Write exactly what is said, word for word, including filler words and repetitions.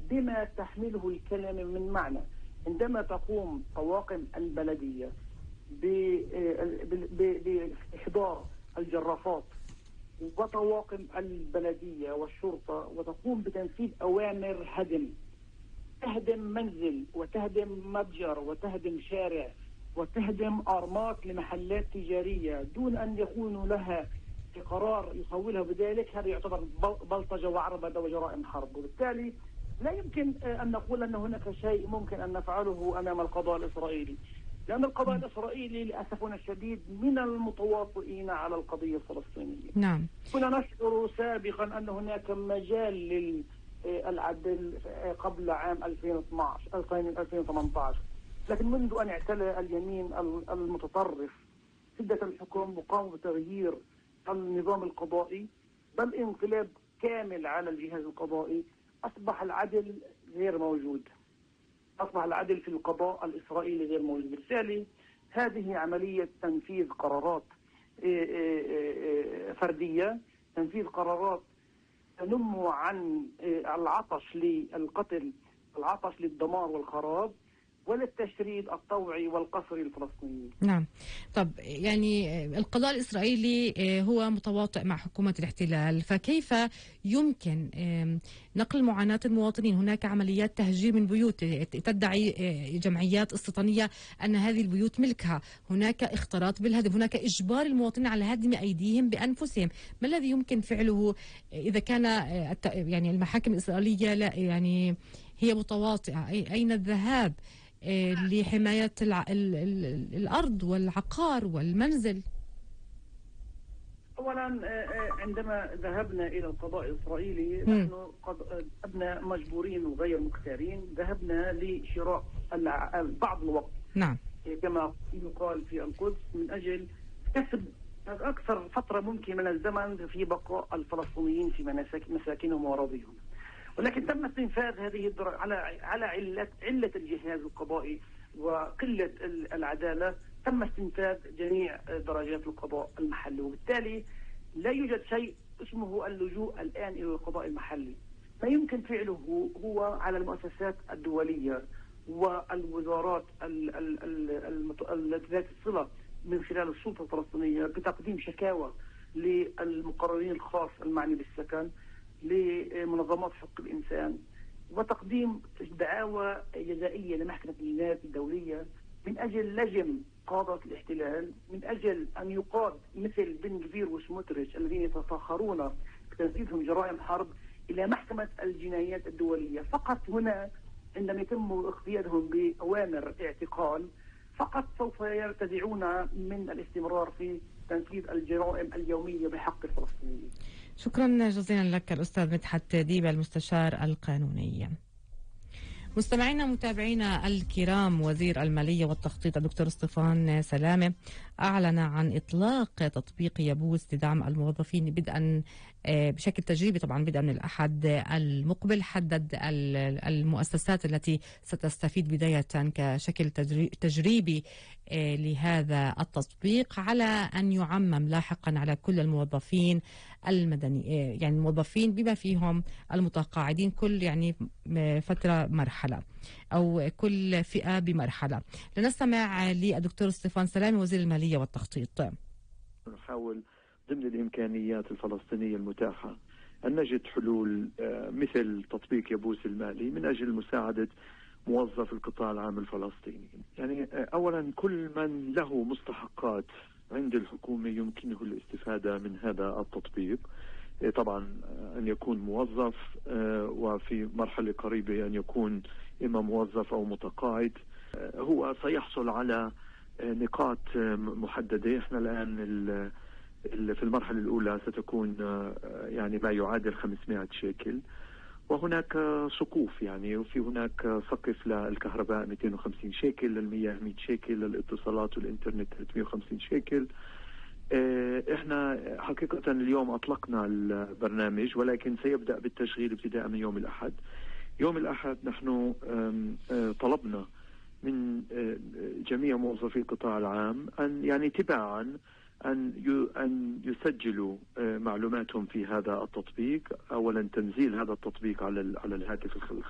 بما تحمله الكلمة من معنى. عندما تقوم طواقم البلدية بإحضار الجرافات وطواقم البلدية والشرطة وتقوم بتنفيذ أوامر هدم، تهدم منزل وتهدم متجر وتهدم شارع وتهدم أرماط لمحلات تجارية دون أن يكون لها قرار يخولها بذلك، هذا يعتبر بلطجة وعربدة وجرائم حرب. وبالتالي لا يمكن أن نقول أن هناك شيء ممكن أن نفعله أمام القضاء الإسرائيلي، لأن القضاء الإسرائيلي لأسفنا الشديد من المتواطئين على القضية الفلسطينية. نعم. كنا نشعر سابقا أن هناك مجال للعدل قبل عام ألفين واثناشر ألفين وثمانية عشر، لكن منذ أن اعتلى اليمين المتطرف سدة الحكم وقاموا بتغيير النظام القضائي بل انقلاب كامل على الجهاز القضائي، أصبح العدل غير موجود، أصبح العدل في القضاء الإسرائيلي غير موجود. بالتالي هذه عملية تنفيذ قرارات فردية، تنفيذ قرارات تنم عن العطش للقتل، العطش للدمار والخراب وللتشريد الطوعي والقسري الفلسطيني. نعم. طب يعني القضاء الإسرائيلي هو متواطئ مع حكومة الاحتلال، فكيف يمكن نقل معاناة المواطنين؟ هناك عمليات تهجير من بيوت، تدعي جمعيات استيطانية أن هذه البيوت ملكها، هناك اختلاط بالهدم، هناك إجبار المواطنين على هدم أيديهم بأنفسهم. ما الذي يمكن فعله إذا كان يعني المحاكم الإسرائيلية لا يعني هي متواطئة؟ أين الذهاب لحماية الع... ال... ال... الأرض والعقار والمنزل؟ أولا عندما ذهبنا إلى القضاء الإسرائيلي م. نحن قد ذهبنا مجبورين وغير مختارين، ذهبنا لشراء الع... بعض الوقت. نعم. كما يقال في القدس من أجل كسب أكثر فترة ممكن من الزمن في بقاء الفلسطينيين في مساكنهم وأراضيهم. ولكن تم استنفاذ هذه الدرجة على على علة علة الجهاز القضائي وقلة العدالة، تم استنفاذ جميع درجات القضاء المحلي، وبالتالي لا يوجد شيء اسمه اللجوء الآن إلى القضاء المحلي. ما يمكن فعله هو على المؤسسات الدولية والوزارات ذات الصلة من خلال السلطة الفلسطينية بتقديم شكاوى للمقررين الخاص المعني بالسكن، لمنظمات حقوق الإنسان، وتقديم دعاوى جزائية لمحكمة الجنايات الدولية من أجل لجم قادة الاحتلال، من أجل أن يقاد مثل بن غفير وسموتريتش الذين يتفاخرون بتنفيذهم جرائم حرب إلى محكمة الجنايات الدولية. فقط هنا عندما يتم اقتيادهم بأوامر اعتقال فقط سوف يرتدعون من الاستمرار في تنفيذ الجرائم اليومية بحق الفلسطينيين. شكرا جزيلا لك الأستاذ مدحت ديبة المستشار القانوني. مستمعينا متابعينا الكرام، وزير المالية والتخطيط الدكتور اسطفان سلامة أعلن عن إطلاق تطبيق يبوس لدعم الموظفين بدءا بشكل تجريبي، طبعا بدءا من الأحد المقبل. حدد المؤسسات التي ستستفيد بداية كشكل تجريبي لهذا التطبيق على أن يعمم لاحقا على كل الموظفين المدني، يعني الموظفين بما فيهم المتقاعدين، كل يعني فترة مرحلة أو كل فئة بمرحلة. لنستمع للدكتور اسطفان سلامة وزير المالية والتخطيط. نحاول ضمن الإمكانيات الفلسطينية المتاحة أن نجد حلول مثل تطبيق يبوس المالي من أجل مساعدة موظف القطاع العام الفلسطيني. يعني أولا كل من له مستحقات عند الحكومة يمكنه الاستفادة من هذا التطبيق، طبعا أن يكون موظف وفي مرحلة قريبة أن يكون إما موظف أو متقاعد. هو سيحصل على نقاط محددة. احنا الآن في المرحلة الأولى ستكون يعني ما يعادل خمسمائة شيكل، وهناك سقوف يعني، وفي هناك سقف للكهرباء مئتين وخمسين شيكل، للمياه مئة شيكل، للاتصالات والإنترنت ثلاثمائة وخمسين شيكل. احنا حقيقة اليوم أطلقنا البرنامج، ولكن سيبدأ بالتشغيل ابتداء من يوم الأحد. يوم الأحد نحن طلبنا من جميع موظفي القطاع العام أن يعني تباعا أن أن يسجلوا معلوماتهم في هذا التطبيق. أولا تنزيل هذا التطبيق على على الهاتف